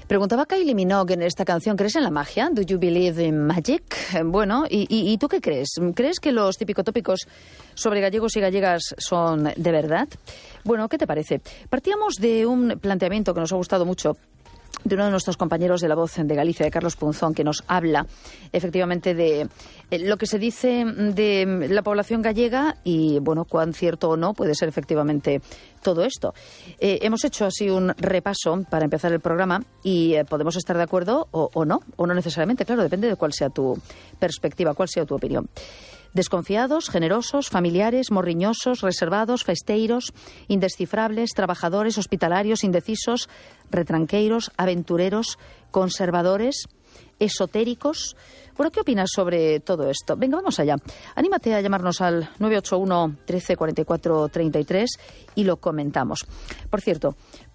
Preguntaba Kylie Minogue en esta canción, ¿crees en la magia? ¿Do you believe in magic? Bueno, ¿y tú qué crees? ¿Crees que los típicos sobre gallegos y gallegas son de verdad? Bueno, ¿qué te parece? Partíamos de un planteamiento que nos ha gustado mucho, de uno de nuestros compañeros de La Voz de Galicia, de Carlos Punzón, que nos habla efectivamente de lo que se dice de la población gallega y, bueno, cuán cierto o no puede ser efectivamente todo esto. Hemos hecho así un repaso para empezar el programa y podemos estar de acuerdo o no necesariamente, claro, depende de cuál sea tu perspectiva, cuál sea tu opinión. Desconfiados, generosos, familiares, morriñosos, reservados, festeiros, indescifrables, trabajadores, hospitalarios, indecisos, retranqueiros, aventureros, conservadores, esotéricos. Bueno, ¿qué opinas sobre todo esto? Venga, vamos allá. Anímate a llamarnos al 981 13 44 33 y lo comentamos. Por cierto,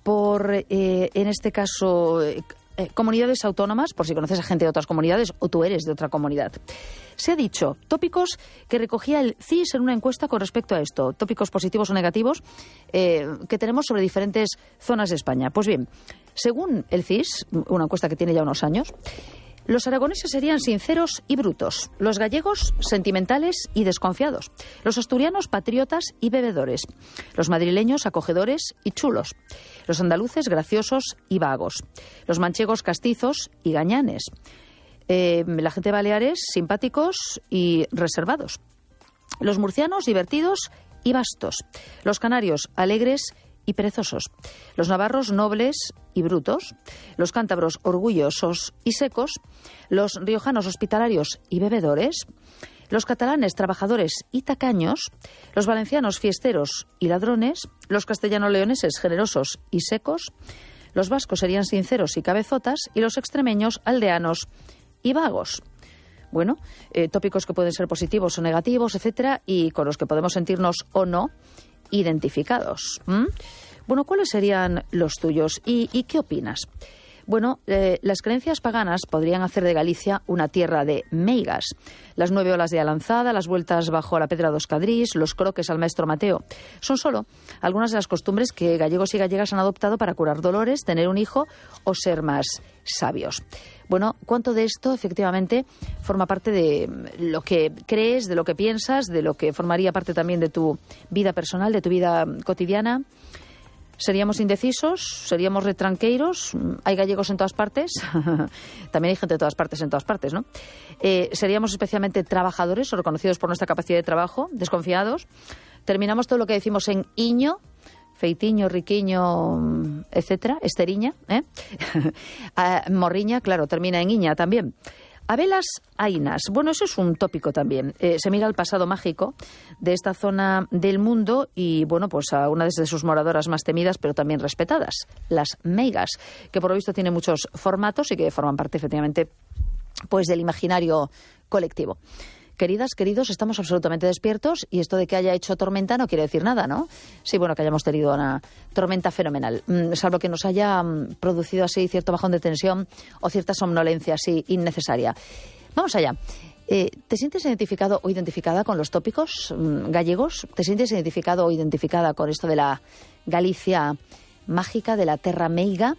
en este caso, comunidades autónomas, por si conoces a gente de otras comunidades o tú eres de otra comunidad. Se ha dicho tópicos que recogía el CIS en una encuesta con respecto a esto, tópicos positivos o negativos que tenemos sobre diferentes zonas de España. Pues bien, según el CIS, una encuesta que tiene ya unos años, los aragoneses serían sinceros y brutos, los gallegos sentimentales y desconfiados, los asturianos patriotas y bebedores, los madrileños acogedores y chulos, los andaluces graciosos y vagos, los manchegos castizos y gañanes, la gente de Baleares simpáticos y reservados, los murcianos divertidos y vastos, los canarios alegres y perezosos, los navarros nobles y brutos, los cántabros orgullosos y secos, los riojanos hospitalarios y bebedores, los catalanes trabajadores y tacaños, los valencianos fiesteros y ladrones, los castellano-leoneses generosos y secos, los vascos serían sinceros y cabezotas y los extremeños aldeanos y vagos. Bueno, tópicos que pueden ser positivos o negativos, etcétera, y con los que podemos sentirnos o no identificados. Bueno, ¿cuáles serían los tuyos y qué opinas? Bueno, las creencias paganas podrían hacer de Galicia una tierra de meigas. Las 9 olas de Alanzada, las vueltas bajo la Pedra dos Cadrís, los croques al maestro Mateo. Son solo algunas de las costumbres que gallegos y gallegas han adoptado para curar dolores, tener un hijo o ser más sabios. Bueno, ¿cuánto de esto efectivamente forma parte de lo que crees, de lo que piensas, de lo que formaría parte también de tu vida personal, de tu vida cotidiana? ¿Seríamos indecisos? ¿Seríamos retranqueiros? ¿Hay gallegos en todas partes? También hay gente de todas partes, ¿no? ¿Seríamos especialmente trabajadores o reconocidos por nuestra capacidad de trabajo? ¿Desconfiados? ¿Terminamos todo lo que decimos en iño? Feitiño, riquiño, etcétera, esteriña, morriña, claro, termina en iña también. Abelas ainas, bueno, eso es un tópico también. Se mira al pasado mágico de esta zona del mundo y, bueno, pues a una de sus moradoras más temidas, pero también respetadas, las meigas, que por lo visto tienen muchos formatos y que forman parte, efectivamente, pues del imaginario colectivo. Queridas, queridos, estamos absolutamente despiertos y esto de que haya hecho tormenta no quiere decir nada, ¿no? Sí, bueno, que hayamos tenido una tormenta fenomenal, salvo que nos haya producido así cierto bajón de tensión o cierta somnolencia así innecesaria. Vamos allá. ¿Te sientes identificado o identificada con los tópicos gallegos? ¿Te sientes identificado o identificada con esto de la Galicia mágica, de la terra meiga?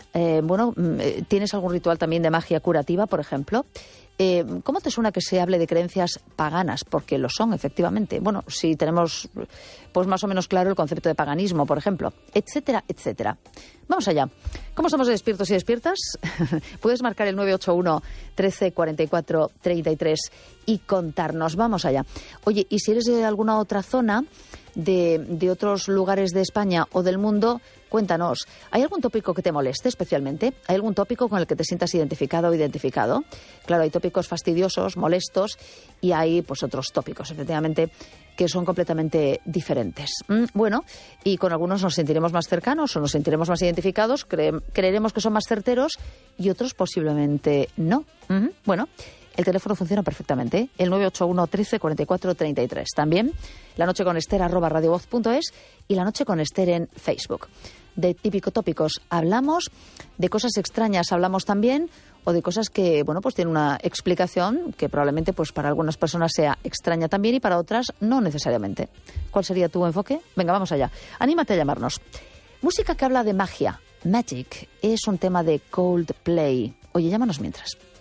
¿Tienes algún ritual también de magia curativa, por ejemplo? ¿Cómo te suena que se hable de creencias paganas? Porque lo son, efectivamente. Bueno, si tenemos pues más o menos claro el concepto de paganismo, por ejemplo, etcétera, etcétera. Vamos allá. ¿Cómo estamos de despiertos y despiertas? Puedes marcar el 981 13 44 33 y contarnos. Vamos allá. Oye, y si eres de alguna otra zona, de otros lugares de España o del mundo, cuéntanos, ¿hay algún tópico que te moleste especialmente? ¿Hay algún tópico con el que te sientas identificado o identificado? Claro, hay tópicos fastidiosos, molestos, y hay pues otros tópicos, efectivamente, que son completamente diferentes. Bueno, y con algunos nos sentiremos más cercanos o nos sentiremos más identificados, creeremos que son más certeros y otros posiblemente no. Bueno, el teléfono funciona perfectamente, el 981 13 44 33. También La Noche con Ester @radiovoz.es y La Noche con Ester en Facebook. De tópicos hablamos, de cosas extrañas hablamos también, o de cosas que, bueno, pues tienen una explicación que probablemente pues para algunas personas sea extraña también y para otras no necesariamente. ¿Cuál sería tu enfoque? Venga, vamos allá. Anímate a llamarnos. Música que habla de magia Magic es un tema de Coldplay. Oye, llámanos mientras.